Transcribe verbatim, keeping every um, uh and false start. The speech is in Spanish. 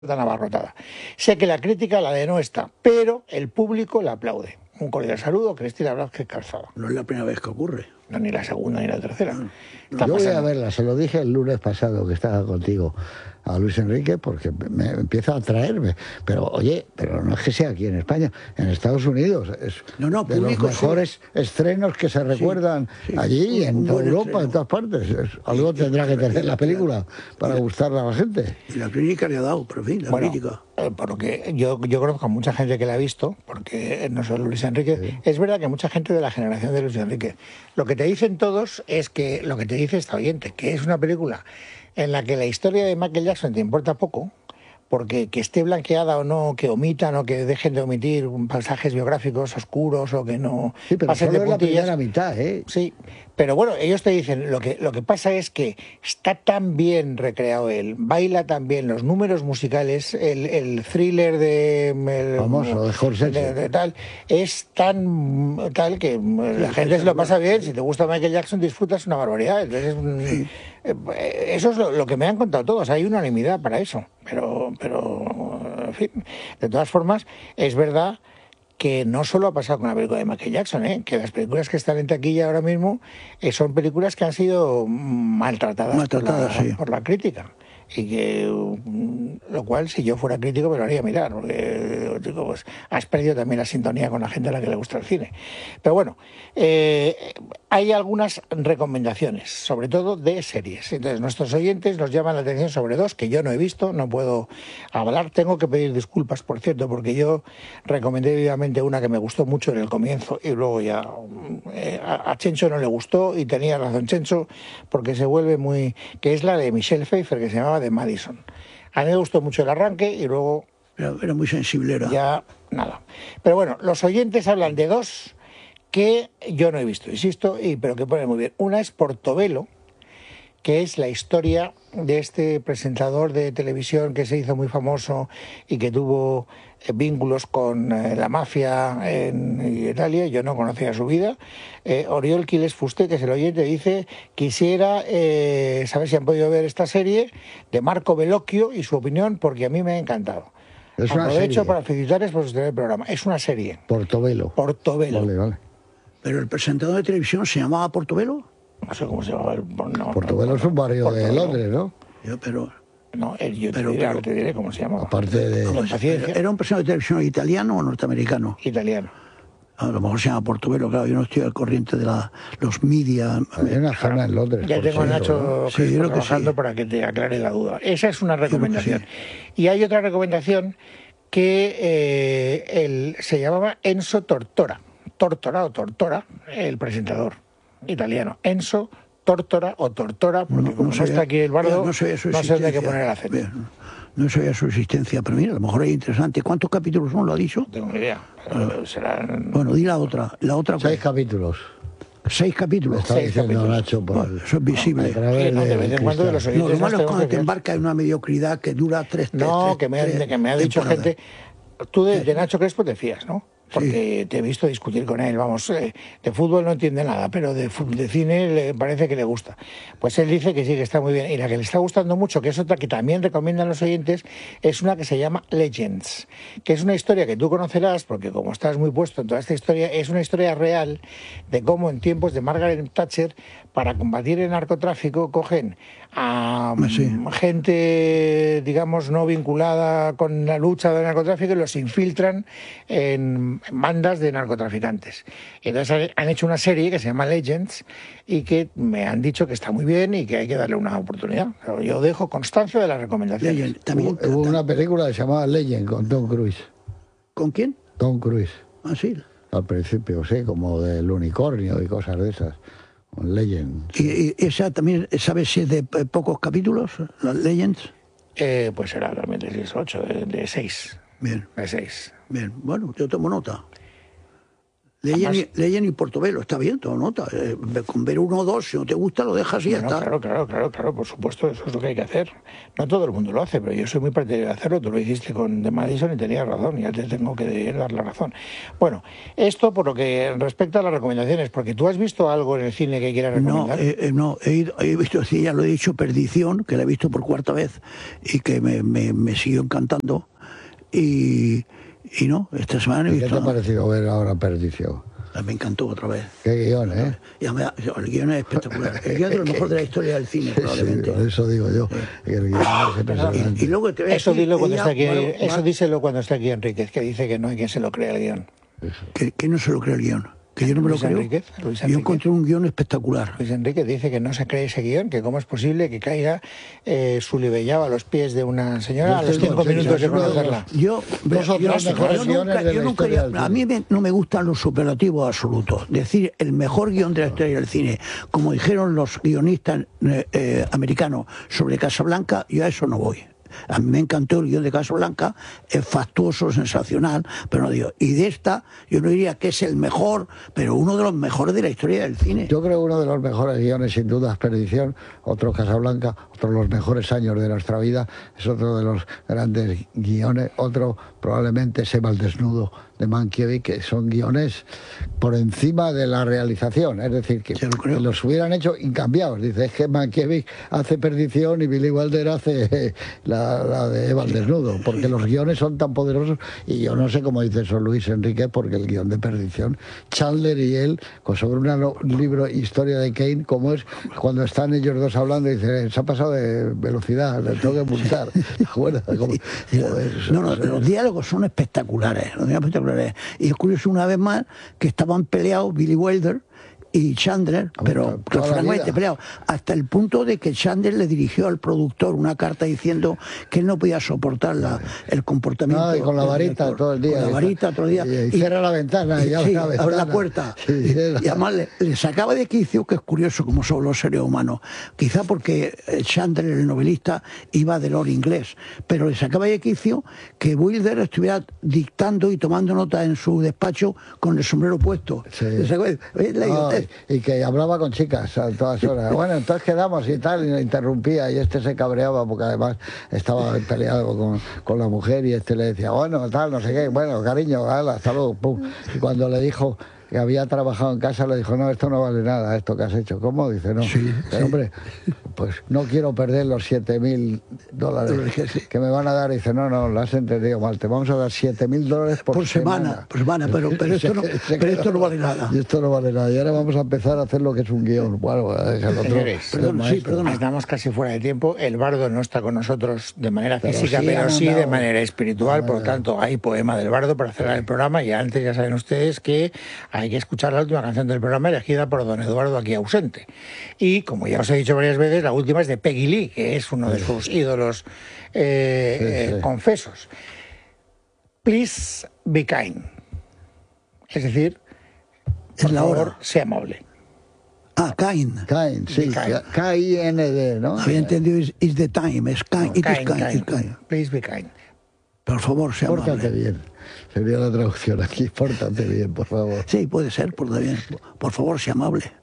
tan abarrotada. Sé que la crítica la de no está, pero el público la aplaude. Un cordial saludo, Cristina Blázquez Calzado. No es la primera vez que ocurre. No, ni la segunda ni la tercera. No, Está Yo voy pasando. a verla, se lo dije el lunes pasado que estaba contigo a Luis Enrique porque me empieza a atraerme. Pero oye, pero no es que sea aquí en España, en Estados Unidos es No, no, de los público, mejores estrenos que se recuerdan sí, allí y en un toda buen Europa, estreno. en todas partes. Es- algo tendrá que tener la película para gustarle a la gente. Y la clínica le ha dado, pero en fin, la Bueno, crítica. eh, porque yo, yo conozco a mucha gente que la ha visto, porque no solo Luis Enrique. Sí. Es verdad que mucha gente de la generación de Luis Enrique. Lo que te dicen todos es que, lo que te dice esta oyente, que es una película en la que la historia de Michael Jackson te importa poco, porque que esté blanqueada o no, que omitan o que dejen de omitir pasajes biográficos oscuros o que no Sí, pero pasen solo de es la puntillas. primera mitad, ¿eh? Sí, pero bueno, ellos te dicen, lo que, lo que pasa es que está tan bien recreado él, baila tan bien, los números musicales, el, el thriller de... el- Famoso, de Scorsese. de- de tal, es tan tal que la gente se lo pasa bien, si te gusta Michael Jackson disfrutas una barbaridad. Entonces, mm, eh, eso es lo, lo que me han contado todos, hay unanimidad para eso, pero, pero, en fin, de todas formas, es verdad que no solo ha pasado con la película de Michael Jackson, ¿eh? Que las películas que están en taquilla ahora mismo eh, son películas que han sido maltratadas, Maltratadas, por, la, sí. por la crítica. Y que, mm, lo cual, si yo fuera crítico, me lo haría mirar, porque, digo, pues, has perdido también la sintonía con la gente a la que le gusta el cine. Pero bueno, eh, hay algunas recomendaciones, sobre todo de series. Entonces, nuestros oyentes nos llaman la atención sobre dos que yo no he visto, no puedo hablar. Tengo que pedir disculpas, por cierto, porque yo recomendé vivamente una que me gustó mucho en el comienzo y luego ya eh, a, a Chencho no le gustó, y tenía razón Chencho, porque se vuelve muy... que es la de Michelle Pfeiffer, que se llamaba The Madison. A mí me gustó mucho el arranque y luego Era, era muy sensiblera. ya nada. Pero bueno, los oyentes hablan de dos que yo no he visto, insisto, y pero que ponen muy bien. Una es Portobelo, que es la historia de este presentador de televisión que se hizo muy famoso y que tuvo eh, vínculos con eh, la mafia en Italia. Yo no conocía su vida. Eh, Oriol Quiles Fuster, que es el oyente, dice: quisiera eh, saber si han podido ver esta serie de Marco Bellocchio y su opinión, porque a mí me ha encantado. Es una Aprovecho serie. para felicitarles por sostener el programa. Es una serie. Portobelo. Portobelo. Vale, vale. Pero el presentador de televisión se llamaba Portobelo. No sé cómo se llama. el- No, Portobelo no, es un barrio de Portobelo. Londres, ¿no? Yo, pero, No, el- yo te, Pero- diré, pero- ahora te diré cómo se llamaba. Aparte de... Con paciencia. ¿era un presentador de televisión italiano o norteamericano? Italiano. A lo mejor se llama Portobelo, claro, yo no estoy al corriente de la, los media. Hay una zona en Londres. Ya por tengo a cierto, Nacho ¿no? Sí, Crespo yo creo que trabajando sí. para que te aclare la duda. Esa es una creo que recomendación. sí. Y hay otra recomendación que eh, el- se llamaba Enzo Tortora. Tortora o Tortora, el presentador italiano. Enzo Tortora o Tortora, porque como no, sabía- está aquí el bardo, no, sabía su no sé dónde hay que existencia. poner el acento. Bien, no sabía su existencia, pero mira, a lo mejor es interesante. ¿Cuántos capítulos son? ¿Lo ha dicho? No tengo ni idea. pero serán... Bueno, di la otra. La otra Seis ¿cuál? capítulos. Seis capítulos. Está Seis diciendo capítulos. Nacho por Bueno, eso es visible. a través Sí, no, de del vez en cuando de los cristal. No, oyentes lo malo nos es cuando tenemos te que fiar. embarca en una mediocridad que dura tres, tres, No, tres- que me, ha, tres que me ha dicho temporadas. gente... Tú de, de Nacho Crespo te fías, ¿no? Porque te he visto discutir con él, vamos, eh, de fútbol no entiende nada, pero de, fu- de cine le parece que le gusta. Pues él dice que sí, que está muy bien. Y la que le está gustando mucho, que es otra que también recomiendan los oyentes, es una que se llama Legends, que es una historia que tú conocerás, porque como estás muy puesto en toda esta historia, es una historia real de cómo en tiempos de Margaret Thatcher, para combatir el narcotráfico, cogen a Sí. mm, gente, digamos, no vinculada con la lucha del narcotráfico y los infiltran en bandas de narcotraficantes. Y entonces han hecho una serie que se llama Legends y que me han dicho que está muy bien y que hay que darle una oportunidad. Pero yo dejo constancia de las recomendaciones. Legend, también, Hubo, hubo una película que se llamaba Legend con Tom Cruise. ¿Con quién? Tom Cruise. Ah, sí. Al principio, sí, como del unicornio y cosas de esas. Con Legend. ¿Y, y esa también, sabes si es de eh, pocos capítulos, las Legends? Eh, pues será realmente de ocho, de seis. Bien, De seis. bien. Bueno, yo tomo nota. Leyen, Además, y, Leyen y Portobelo, está bien, todo nota. Eh, con ver uno o dos, si no te gusta, lo dejas y ya bueno, está. claro, claro, claro, claro, por supuesto, eso es lo que hay que hacer. No todo el mundo lo hace, pero yo soy muy partidario de hacerlo. Tú lo hiciste con The Madison y tenías razón, ya te tengo que dar la razón. Bueno, esto por lo que respecta a las recomendaciones, porque tú has visto algo en el cine que quieras No, recomendar. eh, eh, no he, ido- he visto, sí, ya lo he dicho, Perdición, que la he visto por cuarta vez y que me, me, me siguió encantando. Y, y no, esta semana he ¿Qué te visto... ha parecido ver ahora Perdición? Me encantó otra vez. Qué guión, ¿eh? Y además, el guión es espectacular. El guión es lo mejor de la historia del cine, Sí, probablemente. por eso digo yo, que el guión es impresionante. Y, y luego te voy a Eso decir, dilo cuando ella- está aquí, Mar- eso Mar- díselo cuando está aquí Enríquez, que dice que no hay quien se lo crea el guión. que, que no se lo cree el guión. Que yo no me lo Luis creo. Enríquez, Luis Yo Enríquez. encontré un guión espectacular. Luis Enrique dice que no se cree ese guión, que cómo es posible que caiga eh, Sulibellaba a los pies de una señora a Yo los estoy cinco con- minutos de es uno de los- conocerla. Yo, Dos o yo- tres mejores yo guiones nunca- de yo la nunca- historia del a mí me- no me gustan los superlativos absolutos. Decir el mejor guión de la historia del cine, como dijeron los guionistas eh, eh, americanos sobre Casablanca, yo a eso no voy. A mí me encantó el guión de Casablanca, es factuoso, sensacional, pero no digo. Y de esta, yo no diría que es el mejor, pero uno de los mejores de la historia del cine. Yo creo que uno de los mejores guiones, sin duda, es Perdición, otro Casablanca, otro los mejores años de nuestra vida, es otro de los grandes guiones, otro probablemente Seba el desnudo de Mankiewicz, que son guiones por encima de la realización, es decir, que, Yo lo creo. que los hubieran hecho incambiados. Dice, es que Mankiewicz hace Perdición y Billy Wilder hace eh, la, la de Eva el desnudo, porque los guiones son tan poderosos, y yo no sé cómo dice eso Luis Enrique, porque el guión de Perdición, Chandler y él, con sobre una no- un libro Historia de Kane, como es cuando están ellos dos hablando, y dice, se ha pasado de velocidad, le tengo que multar. ¿Te acuerdas? Como, joder, No, no, los diálogos son espectaculares, los diálogos espectaculares. Y es curioso una vez más que estaban peleados Billy Wilder y Chandler, pero, toda pero la francamente vida. peleados, hasta el punto de que Chandler le dirigió al productor una carta diciendo que él no podía soportar la, el comportamiento. No, y con la del varita director. todo el día. Con la varita todo el día. Y, y cierra la ventana. Y, Y, abre sí, la abre ventana. la puerta. Sí, y, era- y además le, le sacaba de quicio, que es curioso cómo son los seres humanos. Quizá porque eh, Chandler, el novelista, iba del oro inglés, pero le sacaba de quicio que Wilder estuviera dictando y tomando nota en su despacho con el sombrero puesto. Sí. Le sacaba- ¿Ves la No, idiotez? y que hablaba con chicas a todas horas. Bueno, entonces quedamos y tal, y le interrumpía, y este se cabreaba porque además estaba peleado con, con la mujer, y este le decía, bueno, tal, no sé qué, bueno, cariño, ala, hasta luego, pum. Y cuando le dijo que había trabajado en casa, le dijo, no, esto no vale nada, esto que has hecho. ¿Cómo? Dice, no. Sí, Pero, hombre, pues no quiero perder los siete mil dólares que me van a dar. Dice, no, no, lo has entendido mal, te vamos a dar siete mil dólares por, Por semana, por semana, pero, pero, esto no, Se pero esto quedó- no vale nada. Y esto no vale nada. Y ahora vamos a empezar a hacer lo que es un guión. Bueno, es el otro. Señores, el perdón, sí, maestro. perdón. Estamos casi fuera de tiempo. El bardo no está con nosotros de manera Pero física, sí pero ha sí de mandado- manera espiritual. Por lo Ah, tanto, hay poema del bardo para cerrar el programa. Y antes ya saben ustedes que hay que escuchar la última canción del programa, elegida por don Eduardo, aquí ausente. Y como ya os he dicho varias veces, la última es de Peggy Lee, que es uno de sus ídolos eh, Sí, sí. eh, confesos. Please be kind. Es decir, Es por la favor, hora. sea amable. Ah, kind. Cain, sí, Be kind. K I N D, ¿no? Había entendido is, is the time, es kind, it is Kind, kind, kind. it's kind. Please be kind. Por favor, sea Pórtate amable. bien. Sería la traducción aquí. Pórtate bien, por favor. Sí, puede ser, por, bien. Por favor, sea amable.